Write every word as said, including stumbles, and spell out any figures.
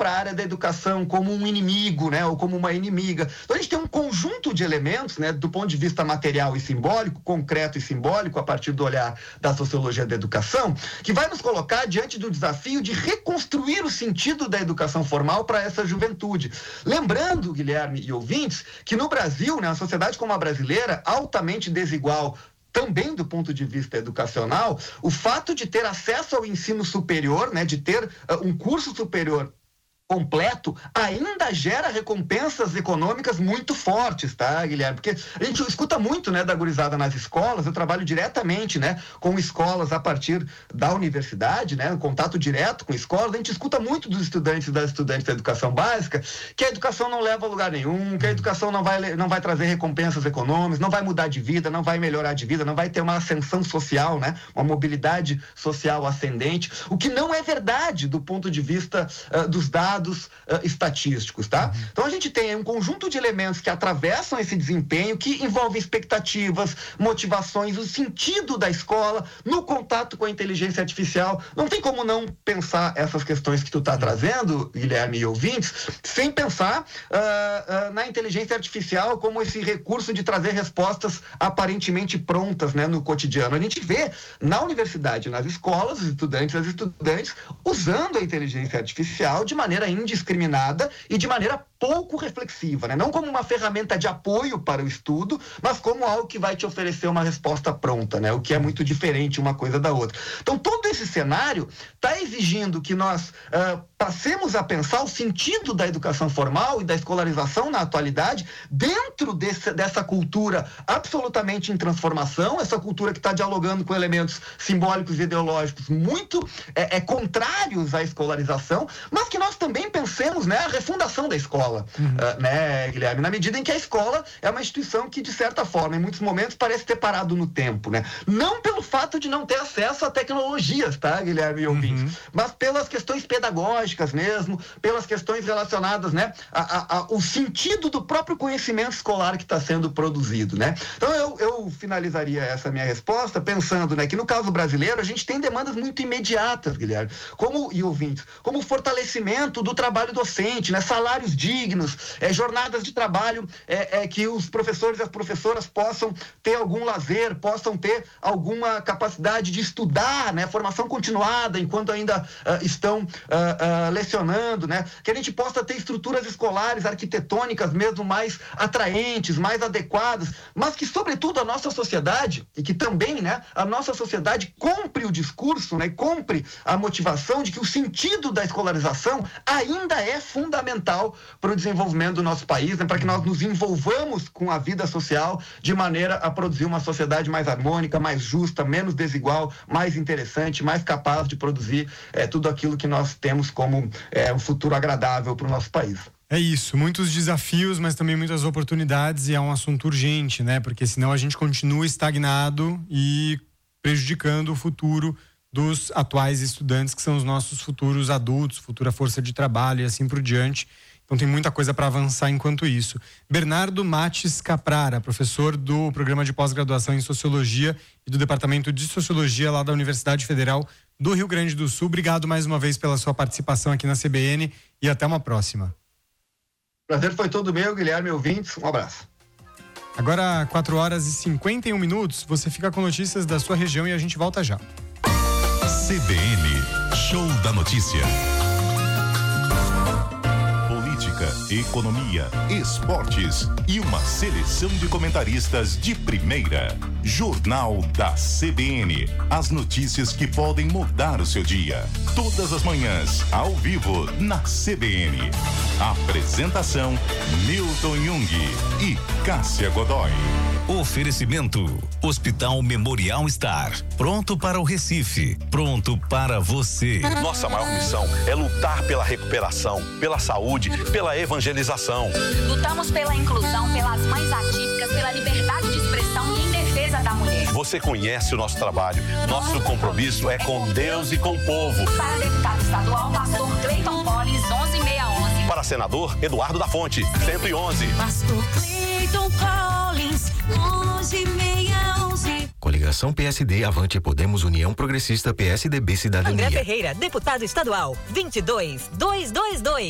para a área da educação como um inimigo, né, ou como uma inimiga. Então a gente tem um conjunto de elementos, né, do ponto de vista material e simbólico, concreto e simbólico, a partir do olhar da sociologia da educação, que vai nos colocar diante do desafio de reconstruir o sentido da educação formal para essa juventude. Lembrando, Guilherme e ouvintes, que no Brasil, né, uma sociedade como a brasileira, altamente desigual, também do ponto de vista educacional, o fato de ter acesso ao ensino superior, né, de ter uh, um curso superior completo, ainda gera recompensas econômicas muito fortes, tá, Guilherme? Porque a gente escuta muito, né, da gurizada nas escolas. Eu trabalho diretamente, né, com escolas a partir da universidade, né, contato direto com escolas. A gente escuta muito dos estudantes e das estudantes da educação básica que a educação não leva a lugar nenhum, que a educação não vai, não vai trazer recompensas econômicas, não vai mudar de vida, não vai melhorar de vida, não vai ter uma ascensão social, né, uma mobilidade social ascendente, o que não é verdade do ponto de vista uh, dos dados dados uh, estatísticos, tá? Uhum. Então a gente tem um conjunto de elementos que atravessam esse desempenho, que envolvem expectativas, motivações, o sentido da escola no contato com a inteligência artificial. Não tem como não pensar essas questões que tu tá trazendo, Guilherme e ouvintes, sem pensar uh, uh, na inteligência artificial como esse recurso de trazer respostas aparentemente prontas, né, no cotidiano. A gente vê na universidade, nas escolas, os estudantes e as estudantes usando a inteligência artificial de maneira indiscriminada e de maneira pouco reflexiva, né? Não como uma ferramenta de apoio para o estudo, mas como algo que vai te oferecer uma resposta pronta, né? O que é muito diferente uma coisa da outra. Então, todo esse cenário está exigindo que nós uh, passemos a pensar o sentido da educação formal e da escolarização na atualidade dentro desse, dessa cultura absolutamente em transformação, essa cultura que está dialogando com elementos simbólicos e ideológicos muito é, é, contrários à escolarização, mas que nós também pensemos, né, a refundação da escola. Uhum. Uh, né, Guilherme? Na medida em que a escola é uma instituição que, de certa forma, em muitos momentos, parece ter parado no tempo, né? Não pelo fato de não ter acesso a tecnologias, tá, Guilherme e ouvintes? Uhum. Mas pelas questões pedagógicas mesmo, pelas questões relacionadas, né, a, a, a, o sentido do próprio conhecimento escolar que está sendo produzido, né? Então, eu, eu finalizaria essa minha resposta pensando, né, que no caso brasileiro, a gente tem demandas muito imediatas, Guilherme, como, e ouvintes, como o fortalecimento do trabalho docente, né, salários dignos, é, jornadas de trabalho é, é, que os professores e as professoras possam ter algum lazer, possam ter alguma capacidade de estudar, né, formação continuada enquanto ainda uh, estão uh, uh, lecionando, né, que a gente possa ter estruturas escolares, arquitetônicas mesmo mais atraentes, mais adequadas, mas que sobretudo a nossa sociedade, e que também, né, a nossa sociedade compre o discurso, né, compre a motivação de que o sentido da escolarização ainda é fundamental para o desenvolvimento do nosso país, né, para que nós nos envolvamos com a vida social de maneira a produzir uma sociedade mais harmônica, mais justa, menos desigual, mais interessante, mais capaz de produzir é, tudo aquilo que nós temos como é, um futuro agradável para o nosso país. É isso, muitos desafios, mas também muitas oportunidades, e é um assunto urgente, né? Porque senão a gente continua estagnado e prejudicando o futuro dos atuais estudantes, que são os nossos futuros adultos, futura força de trabalho e assim por diante. Então tem muita coisa para avançar enquanto isso. Bernardo Mates Caprara, professor do programa de pós-graduação em Sociologia e do Departamento de Sociologia lá da Universidade Federal do Rio Grande do Sul. Obrigado mais uma vez pela sua participação aqui na C B N e até uma próxima. Prazer foi todo meu, Guilherme, ouvintes. Um abraço. Agora, quatro horas e cinquenta e um minutos. Você fica com notícias da sua região e a gente volta já. C B N, Show da Notícia. Política, economia, esportes e uma seleção de comentaristas de primeira. Jornal da C B N. As notícias que podem mudar o seu dia. Todas as manhãs, ao vivo, na C B N. Apresentação: Milton Jung e Cássia Godoy. Oferecimento: Hospital Memorial Star. Pronto para o Recife. Pronto para você. Nossa maior missão é lutar pela recuperação, pela saúde, pela evangelização. Lutamos pela inclusão, pelas mães atípicas, pela liberdade de expressão e em defesa da mulher. Você conhece o nosso trabalho. Nosso compromisso é com Deus e com o povo. Para deputado estadual, pastor Cleiton Polis, onze mil seiscentos e onze. Para senador, Eduardo da Fonte, cento e onze. Pastor Cleiton Collins, onze mil seiscentos e onze. Coligação P S D, Avante, Podemos, União Progressista, P S D B, Cidadania. André Ferreira, deputado estadual, vinte e dois, duzentos e vinte e dois.